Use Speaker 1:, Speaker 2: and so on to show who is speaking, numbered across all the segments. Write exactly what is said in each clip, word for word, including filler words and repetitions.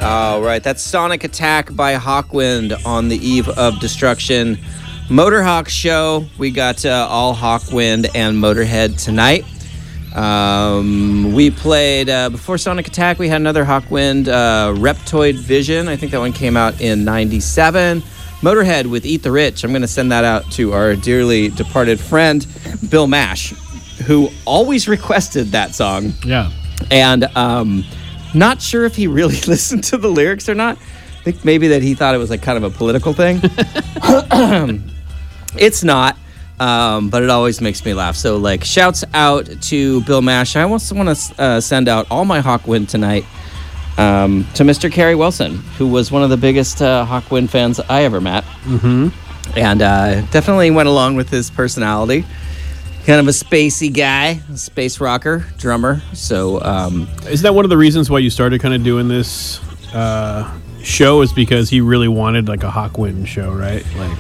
Speaker 1: All right, that's Sonic Attack by Hawkwind on the eve of destruction. Motorhawk show. We got uh, all Hawkwind and Motorhead tonight. Um, we played, uh, before Sonic Attack, we had another Hawkwind, uh, Reptoid Vision. I think that one came out in ninety-seven. Motorhead with Eat the Rich. I'm going to send that out to our dearly departed friend, Bill Mash, who always requested that song.
Speaker 2: Yeah.
Speaker 1: And um, not sure if he really listened to the lyrics or not. I think maybe that he thought it was like kind of a political thing. It's not. Um, but it always makes me laugh. So, like, shouts out to Bill Mash. I also want to uh, send out all my Hawkwind tonight um, to Mister Kerry Wilson, who was one of the biggest uh, Hawkwind fans I ever met.
Speaker 2: Mm-hmm.
Speaker 1: And uh, definitely went along with his personality. Kind of a spacey guy, a space rocker, drummer. So, um,
Speaker 2: is that one of the reasons why you started kind of doing this uh, show? Is because he really wanted like a Hawkwind show, right? Like.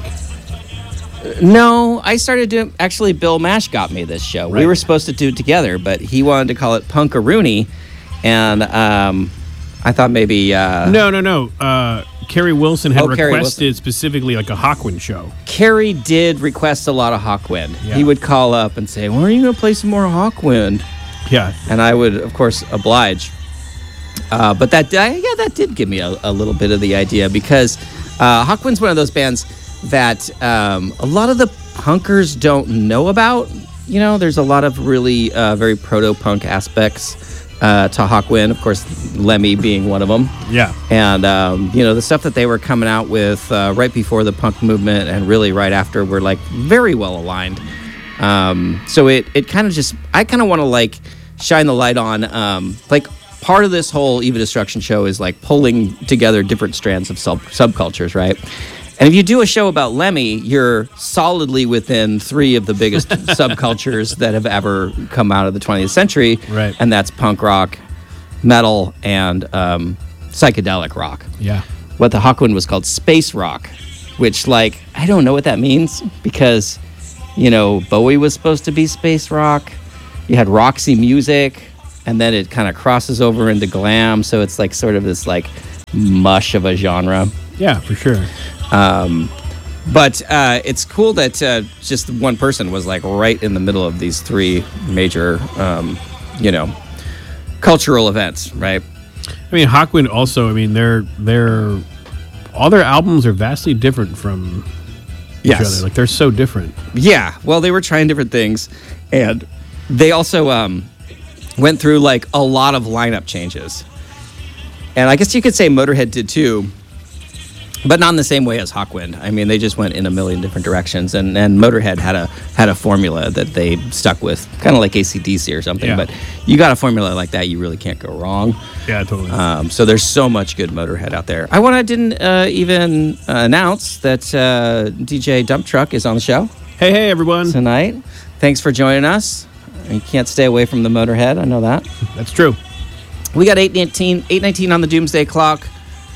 Speaker 1: No, I started doing... Actually, Bill Mash got me this show. Right. We were supposed to do it together, but he wanted to call it Punkaroony, and um, I thought maybe... Uh,
Speaker 2: no, no, no. Uh, Kerry Wilson had
Speaker 1: oh,
Speaker 2: requested specifically like a Hawkwind show.
Speaker 1: Kerry did request a lot of Hawkwind. Yeah. He would call up and say, when are you going to play some more Hawkwind?
Speaker 2: Yeah.
Speaker 1: And I would, of course, oblige. Uh, but that, uh, yeah, that did give me a, a little bit of the idea, because uh, Hawkwind's one of those bands that um, a lot of the punkers don't know about. You know, there's a lot of really uh, very proto-punk aspects uh, to Hawkwind. Of course, Lemmy being one of them.
Speaker 2: Yeah.
Speaker 1: And, um, you know, the stuff that they were coming out with uh, right before the punk movement and really right after were, like, very well aligned. Um, so it, it kind of just... I kind of want to, like, shine the light on... Um, like, part of this whole Eve of Destruction show is, like, pulling together different strands of sub- subcultures, right? And if you do a show about Lemmy, you're solidly within three of the biggest subcultures that have ever come out of the twentieth century.
Speaker 2: Right.
Speaker 1: And that's punk rock, metal, and um, psychedelic rock.
Speaker 2: Yeah.
Speaker 1: What the Hawkwind was called space rock, which, like, I don't know what that means, because, you know, Bowie was supposed to be space rock. You had Roxy Music, and then it kind of crosses over into glam, so it's like sort of this, like, mush of a genre.
Speaker 2: Yeah, for sure.
Speaker 1: Um, but uh, it's cool that uh, just one person was like right in the middle of these three major, um, you know, cultural events, right?
Speaker 2: I mean, Hawkwind also, I mean, they're, they're, all their albums are vastly different from each
Speaker 1: yes.
Speaker 2: other. Like, they're so different.
Speaker 1: Yeah. Well, they were trying different things. And they also um, went through like a lot of lineup changes. And I guess you could say Motorhead did too. But not in the same way as Hawkwind. I mean, they just went in a million different directions, and, and Motorhead had a had a formula that they stuck with, kind of like A C D C or something.
Speaker 2: Yeah.
Speaker 1: But you got a formula like that, you really can't go wrong.
Speaker 2: Yeah, totally.
Speaker 1: Um, so there's so much good Motorhead out there. I want to didn't uh, even uh, announce that uh, D J Dump Truck is on the show.
Speaker 2: Hey, hey, everyone.
Speaker 1: Tonight. Thanks for joining us. You can't stay away from the Motorhead, I know that.
Speaker 2: That's true.
Speaker 1: We got eight nineteen, eight nineteen on the Doomsday Clock.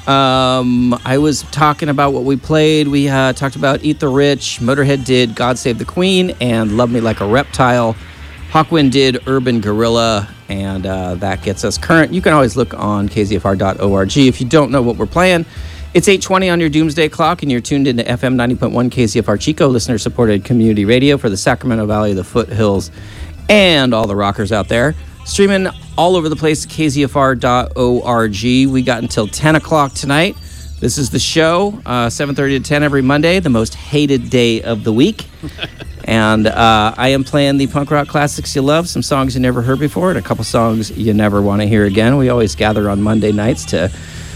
Speaker 1: Um, I was talking about what we played. We uh, talked about Eat the Rich. Motorhead did God Save the Queen and Love Me Like a Reptile. Hawkwind did Urban Gorilla, and uh, that gets us current. You can always look on k z f r dot org. If you don't know what we're playing, it's eight twenty on your Doomsday Clock, and you're tuned into F M ninety point one K Z F R Chico, listener-supported community radio for the Sacramento Valley, the foothills, and all the rockers out there. Streaming all over the place at k z f r dot org. We got until ten o'clock tonight. This is the show, uh, seven thirty to ten every Monday, the most hated day of the week. And uh, I am playing the punk rock classics you love, some songs you never heard before, and a couple songs you never want to hear again. We always gather on Monday nights to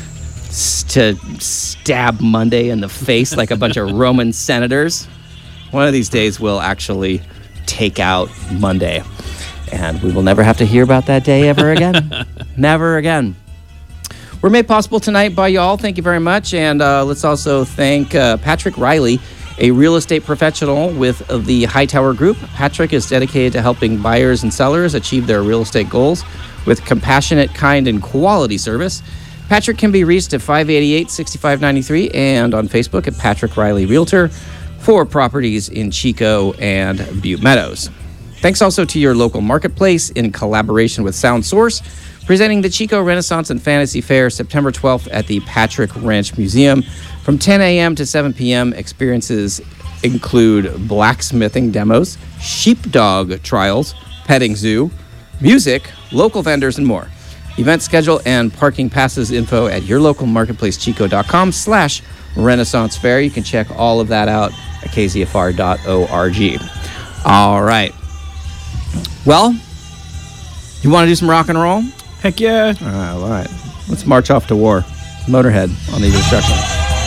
Speaker 1: to stab Monday in the face like a bunch of Roman senators. One of these days we'll actually take out Monday. And we will never have to hear about that day ever again. Never again. We're made possible tonight by y'all. Thank you very much. And uh, let's also thank uh, Patrick Riley, a real estate professional with the Hightower Group. Patrick is dedicated to helping buyers and sellers achieve their real estate goals with compassionate, kind, and quality service. Patrick can be reached at five eighty-eight, sixty-five ninety-three and on Facebook at Patrick Riley Realtor for properties in Chico and Butte Meadows. Thanks also to your local marketplace in collaboration with Sound Source Presenting the Chico Renaissance and Fantasy Fair September twelfth at the Patrick Ranch Museum. From ten a.m. to seven p.m., experiences include blacksmithing demos, sheepdog trials, petting zoo, music, local vendors, and more. Event schedule and parking passes info at yourlocalmarketplacechico.com slash Renaissance Fair. You can check all of that out at k z f r dot org. All right. Well, you want to do some rock and roll?
Speaker 2: Heck yeah.
Speaker 1: All right, all right. Let's march off to war. Motorhead on the Destruction.